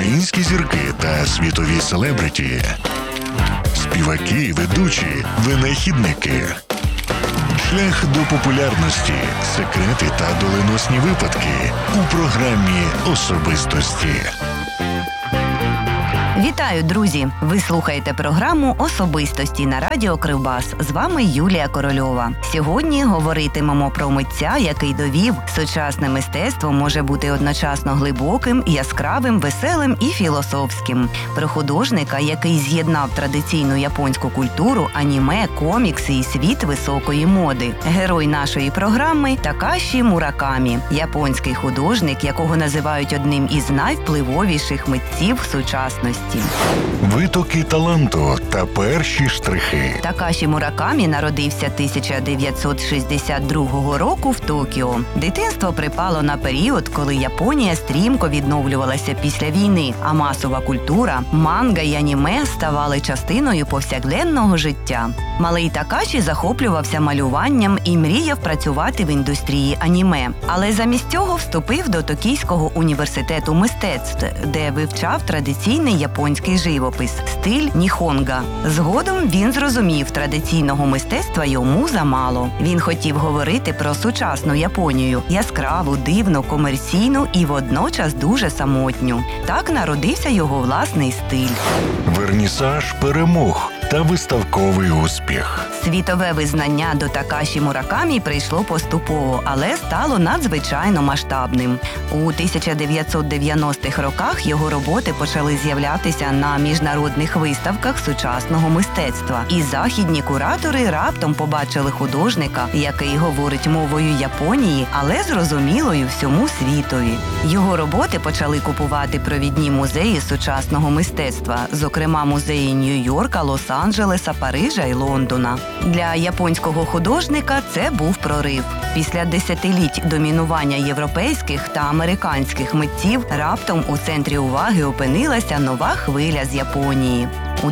українські зірки та світові селебриті, співаки, ведучі, винахідники. Шлях до популярності, секрети та доленосні випадки у програмі «Особистості». Вітаю, друзі! Ви слухаєте програму «Особистості» на радіо Кривбас. З вами Юлія Корольова. Сьогодні говоритимемо про митця, який довів, сучасне мистецтво може бути одночасно глибоким, яскравим, веселим і філософським. Про художника, який з'єднав традиційну японську культуру, аніме, комікси і світ високої моди. Герой нашої програми – Такаші Муракамі. Японський художник, якого називають одним із найвпливовіших митців сучасності. Витоки таланту та перші штрихи. Такаші Муракамі народився 1962 року в Токіо. Дитинство припало на період, коли Японія стрімко відновлювалася після війни, а масова культура, манга й аніме ставали частиною повсякденного життя. Малий Такаші захоплювався малюванням і мріяв працювати в індустрії аніме. Але замість цього вступив до Токійського університету мистецтв, де вивчав традиційний японський живопис – стиль ніхонга. Згодом він зрозумів, традиційного мистецтва йому замало. Він хотів говорити про сучасну Японію – яскраву, дивну, комерційну і водночас дуже самотню. Так народився його власний стиль. Вернісаж перемог та виставковий успіх. Світове визнання до Такаші Муракамі прийшло поступово, але стало надзвичайно масштабним. У 1990-х роках його роботи почали з'являтися на міжнародних виставках сучасного мистецтва. І західні куратори раптом побачили художника, який говорить мовою Японії, але зрозумілою всьому світові. Його роботи почали купувати провідні музеї сучасного мистецтва, зокрема музеї Нью-Йорка, Лос-Анджелеса, Парижа і Лондона. Для японського художника це був прорив. Після десятиліть домінування європейських та американських митців раптом у центрі уваги опинилася нова хвиля з Японії. У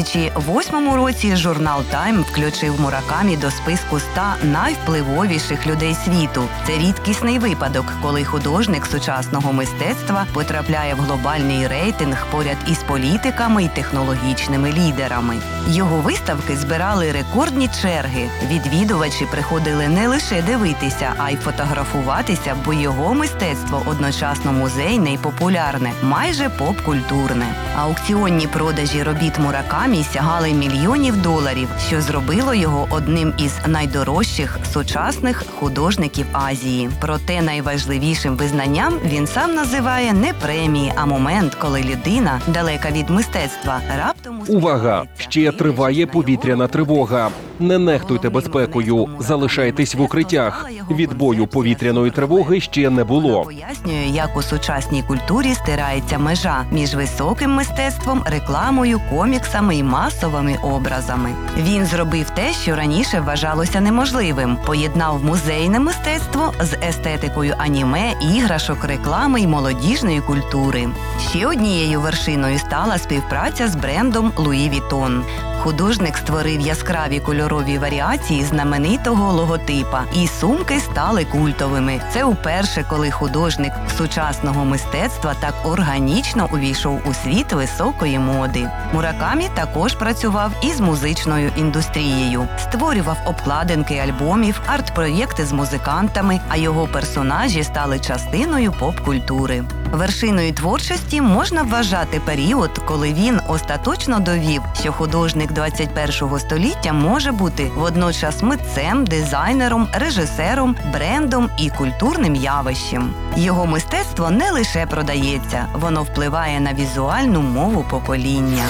2008 році журнал «Тайм» включив Муракамі до списку 100 найвпливовіших людей світу. Це рідкісний випадок, коли художник сучасного мистецтва потрапляє в глобальний рейтинг поряд із політиками і технологічними лідерами. Його виставки збирали рекордні черги. Відвідувачі приходили не лише дивитися, а й фотографуватися, бо його мистецтво одночасно музейне і популярне, майже поп-культурне. Аукціонні продажі робіт Муракамі сягали мільйонів доларів, що зробило його одним із найдорожчих сучасних художників Азії. Проте найважливішим визнанням він сам називає не премії, а момент, коли людина, далека від мистецтва, раптом... Увага! Ще триває повітряна тривога. Не нехтуйте безпекою, залишайтесь в укриттях. Відбою повітряної тривоги ще не було. Пояснює, як у сучасній культурі стирається межа між високим мистецтвом, рекламою, коміксами і масовими образами. Він зробив те, що раніше вважалося неможливим. Поєднав музейне мистецтво з естетикою аніме, іграшок, реклами і молодіжної культури. Ще однією вершиною стала співпраця з брендом Луї Вітон. Художник створив яскраві кольорові варіації знаменитого логотипа, і сумки стали культовими. Це вперше, коли художник сучасного мистецтва так органічно увійшов у світ високої моди. Муракамі також працював із музичною індустрією. Створював обкладинки альбомів, арт-проєкти з музикантами, а його персонажі стали частиною поп-культури. Вершиною творчості можна вважати період, коли він остаточно довів, що художник 21-го століття може бути водночас митцем, дизайнером, режисером, брендом і культурним явищем. Його мистецтво не лише продається, воно впливає на візуальну мову покоління.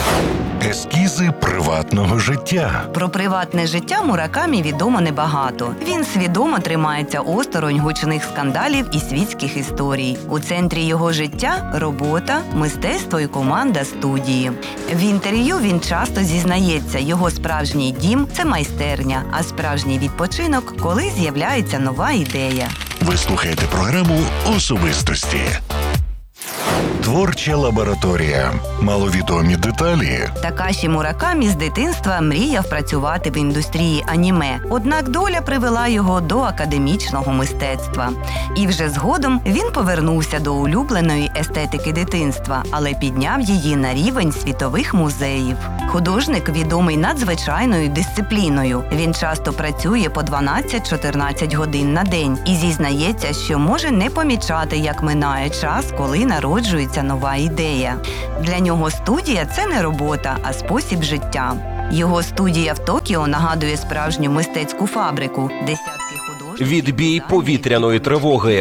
Ескізи приватного життя. Про приватне життя Муракамі відомо небагато. Він свідомо тримається осторонь гучних скандалів і світських історій. У центрі його життя – робота, мистецтво і команда студії. В інтерв'ю він часто зізнається, його справжній дім – це майстерня, а справжній відпочинок – коли з'являється нова ідея. Ви слухаєте програму «Особистості». Творча лабораторія. Маловідомі деталі. Такаші Муракамі з дитинства мріяв працювати в індустрії аніме, однак доля привела його до академічного мистецтва. І вже згодом він повернувся до улюбленої естетики дитинства, але підняв її на рівень світових музеїв. Художник відомий надзвичайною дисципліною. Він часто працює по 12-14 годин на день і зізнається, що може не помічати, як минає час, коли народжується нова ідея. Для нього студія – це не робота, а спосіб життя. Його студія в Токіо нагадує справжню мистецьку фабрику. Десятки художників... Відбій повітряної тривоги.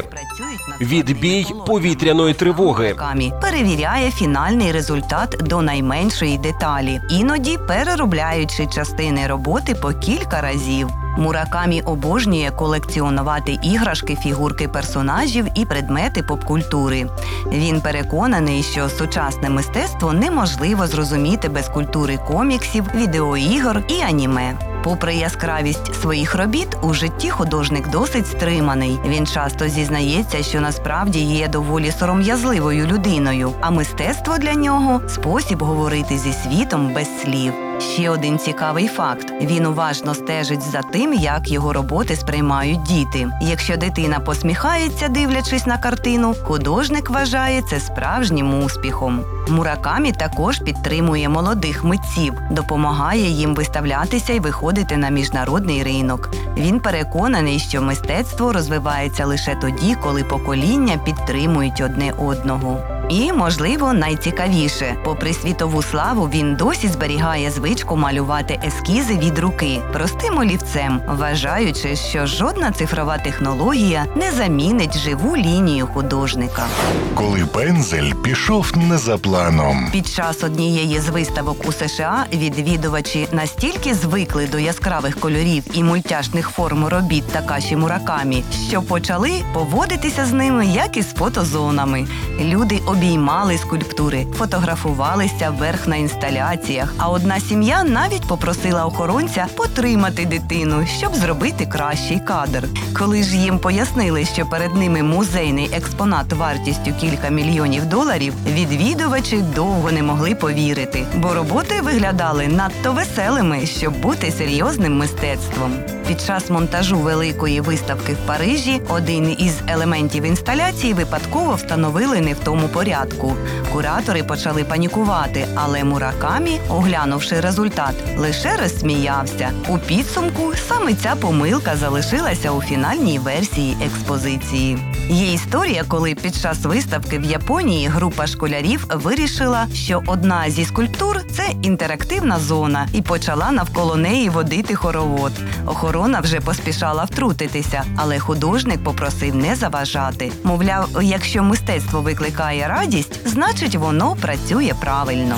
Відбій повітряної тривоги. Перевіряє фінальний результат до найменшої деталі, іноді переробляючи частини роботи по кілька разів. Муракамі обожнює колекціонувати іграшки, фігурки персонажів і предмети попкультури. Він переконаний, що сучасне мистецтво неможливо зрозуміти без культури коміксів, відеоігор і аніме. Попри яскравість своїх робіт, у житті художник досить стриманий. Він часто зізнається, що насправді є доволі сором'язливою людиною, а мистецтво для нього – спосіб говорити зі світом без слів. Ще один цікавий факт – він уважно стежить за тим, як його роботи сприймають діти. Якщо дитина посміхається, дивлячись на картину, художник вважає це справжнім успіхом. Муракамі також підтримує молодих митців, допомагає їм виставлятися і виходити на міжнародний ринок. Він переконаний, що мистецтво розвивається лише тоді, коли покоління підтримують одне одного. І, можливо, найцікавіше – попри світову славу, він досі зберігає звичку малювати ескізи від руки, простим олівцем, вважаючи, що жодна цифрова технологія не замінить живу лінію художника. Коли пензель пішов не за планом. Під час однієї з виставок у США відвідувачі настільки звикли до яскравих кольорів і мультяшних форм робіт Такаші Муракамі, що почали поводитися з ними, як із фотозонами. Люди обіймали скульптури, фотографувалися вверх на інсталяціях, а одна сім'я навіть попросила охоронця потримати дитину, щоб зробити кращий кадр. Коли ж їм пояснили, що перед ними музейний експонат вартістю кілька мільйонів доларів, відвідувачі довго не могли повірити, бо роботи виглядали надто веселими, щоб бути серйозним мистецтвом. Під час монтажу великої виставки в Парижі один із елементів інсталяції випадково встановили не в тому порядку. Куратори почали панікувати, але Муракамі, оглянувши результат, лише розсміявся. У підсумку саме ця помилка залишилася у фінальній версії експозиції. Є історія, коли під час виставки в Японії група школярів вирішила, що одна зі скульптур – це інтерактивна зона, і почала навколо неї водити хоровод. Охорона вже поспішала втрутитися, але художник попросив не заважати. Мовляв, якщо мистецтво викликає радість, значить воно працює правильно.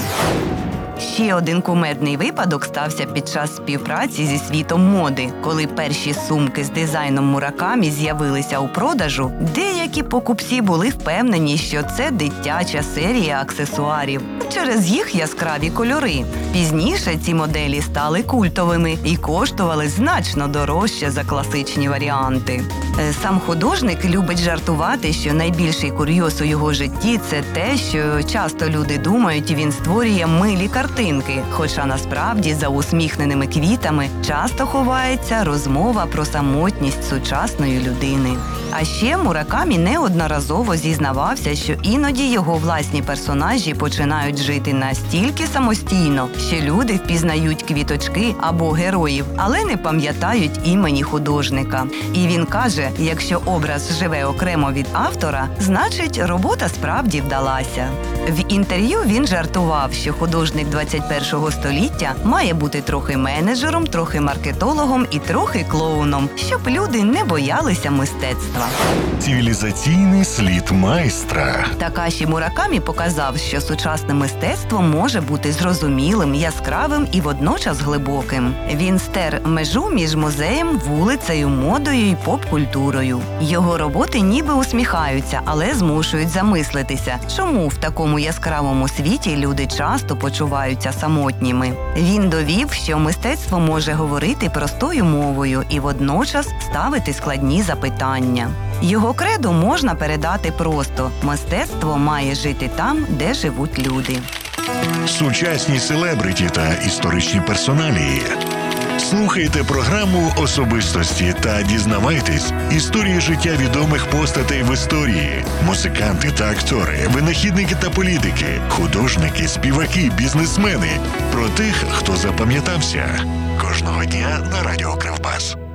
Ще один кумедний випадок стався під час співпраці зі світом моди. Коли перші сумки з дизайном Муракамі з'явилися у продажу, деякі покупці були впевнені, що це дитяча серія аксесуарів через їх яскраві кольори. Пізніше ці моделі стали культовими і коштували значно дорожче за класичні варіанти. Сам художник любить жартувати, що найбільший курйоз у його житті – це те, що часто люди думають, він створює милі картинки, хоча насправді за усміхненими квітами часто ховається розмова про самотність сучасної людини. А ще Муракамі неодноразово зізнавався, що іноді його власні персонажі починають жити настільки самостійно, що люди впізнають квіточки або героїв, але не пам'ятають імені художника. І він каже, якщо образ живе окремо від автора, значить робота справді вдалася. В інтерв'ю він жартував, що художник 21-го століття має бути трохи менеджером, трохи маркетологом і трохи клоуном, щоб люди не боялися мистецтва. Цивілізаційний слід майстра. Такаші Муракамі показав, що сучасне мистецтво може бути зрозумілим, яскравим і водночас глибоким. Він стер межу між музеєм, вулицею, модою і поп-культурою. Його роботи ніби усміхаються, але змушують замислитися, чому в такому яскравому світі люди часто почуваються самотніми. Він довів, що мистецтво може говорити простою мовою і водночас ставити складні запитання. Його кредо можна передати просто: мистецтво має жити там, де живуть люди. Сучасні селебриті та історичні персоналії. Слухайте програму «Особистості» та дізнавайтесь історії життя відомих постатей в історії. Музиканти та актори, винахідники та політики, художники, співаки, бізнесмени. Про тих, хто запам'ятався. Кожного дня на Радіо Кривбас.